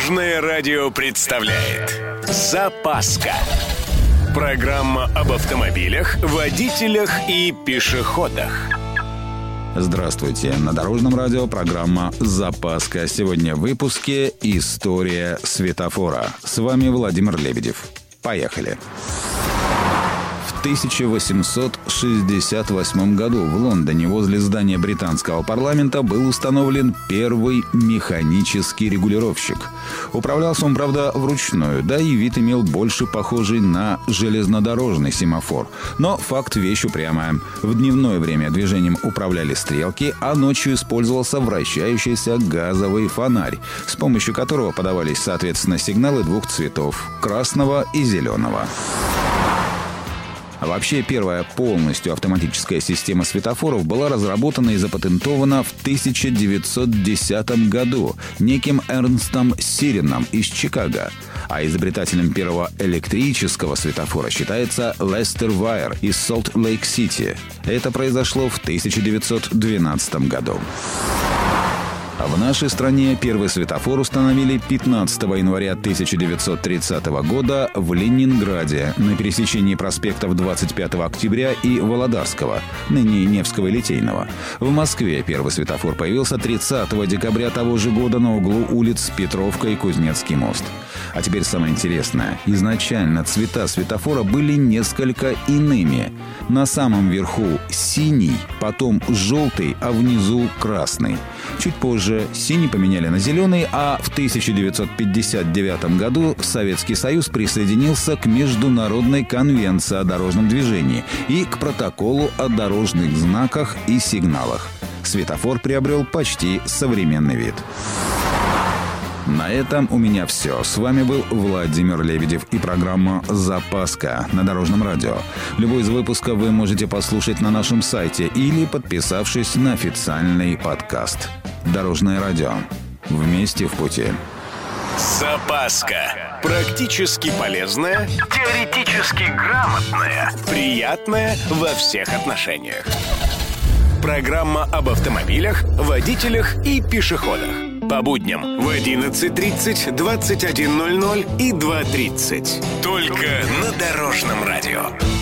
Дорожное радио представляет «Запаска». Программа об автомобилях, водителях и пешеходах. Здравствуйте. На Дорожном радио программа «Запаска». Сегодня в выпуске «История светофора». С вами Владимир Лебедев. Поехали. В 1868 году в Лондоне возле здания британского парламента был установлен первый механический регулировщик. Управлялся он, правда, вручную, да и вид имел больше похожий на железнодорожный семафор. Но факт вещь упрямая. В дневное время движением управляли стрелки, а ночью использовался вращающийся газовый фонарь, с помощью которого подавались, соответственно, сигналы двух цветов – красного и зеленого. Вообще, первая полностью автоматическая система светофоров была разработана и запатентована в 1910 году неким Эрнстом Сирином из Чикаго. А изобретателем первого электрического светофора считается Лестер Вайер из Солт-Лейк-Сити. Это произошло в 1912 году. В нашей стране первый светофор установили 15 января 1930 года в Ленинграде на пересечении проспектов 25 октября и Володарского, ныне Невского и Литейного. В Москве первый светофор появился 30 декабря того же года на углу улиц Петровка и Кузнецкий мост. А теперь самое интересное. Изначально цвета светофора были несколько иными. На самом верху синий, потом желтый, а внизу красный. Чуть позже синий поменяли на зеленый, а в 1959 году Советский Союз присоединился к Международной конвенции о дорожном движении и к протоколу о дорожных знаках и сигналах. Светофор приобрел почти современный вид. На этом у меня все. С вами был Владимир Лебедев и программа «Запаска» на Дорожном радио. Любой из выпусков вы можете послушать на нашем сайте или подписавшись на официальный подкаст. Дорожное радио. Вместе в пути. «Запаска». Практически полезная, теоретически грамотная, приятная во всех отношениях. Программа об автомобилях, водителях и пешеходах. По будням в 11:30, 21:00 и 2:30. Только на Дорожном радио.